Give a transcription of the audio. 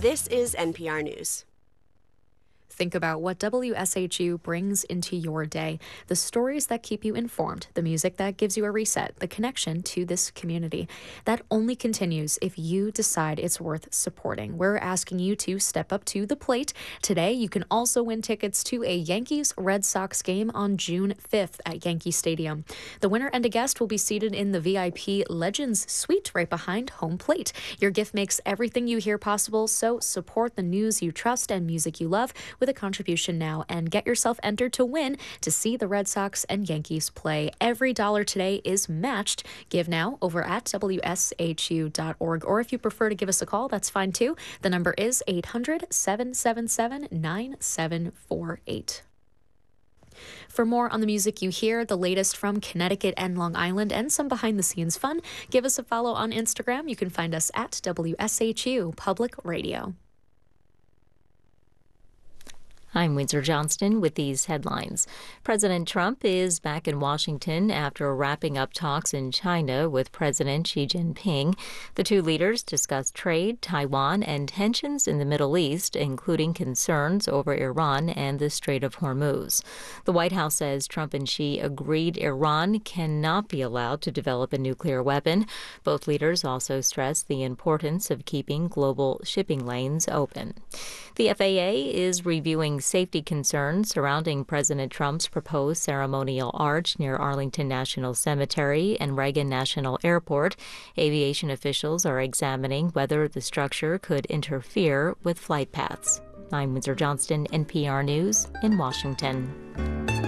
This is NPR News. Think about what WSHU brings into your day. The stories that keep you informed, the music that gives you a reset, the connection to this community. That only continues if you decide it's worth supporting. We're asking you to step up to the plate. Today, you can also win tickets to a Yankees-Red Sox game on June 5th at Yankee Stadium. The winner and a guest will be seated in the VIP Legends Suite right behind home plate. Your gift makes everything you hear possible, so support the news you trust and music you love with a contribution now and get yourself entered to win to see the Red Sox and Yankees play. Every dollar today is matched. Give now over at WSHU.org, or if you prefer to give us a call, that's fine too. The number is 800-777-9748. For more on the music you hear, the latest from Connecticut and Long Island, and some behind-the-scenes fun, give us a follow on Instagram. You can find us at WSHU Public Radio. I'm Windsor Johnston with these headlines. President Trump is back in Washington after wrapping up talks in China with President Xi Jinping. The two leaders discussed trade, Taiwan, and tensions in the Middle East, including concerns over Iran and the Strait of Hormuz. The White House says Trump and Xi agreed Iran cannot be allowed to develop a nuclear weapon. Both leaders also stressed the importance of keeping global shipping lanes open. The FAA is reviewing safety concerns surrounding President Trump's proposed ceremonial arch near Arlington National Cemetery and Reagan National Airport. Aviation officials are examining whether the structure could interfere with flight paths. I'm Windsor Johnston, NPR News in Washington.